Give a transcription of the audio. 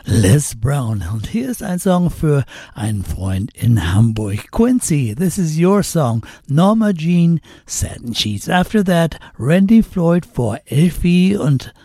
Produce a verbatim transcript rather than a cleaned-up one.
Les Brown. Und hier ist ein Song für einen Freund in Hamburg. Quincy, this is your song. Norma Jean, Satin Sheets. After that, Randy Floyd for Elfie und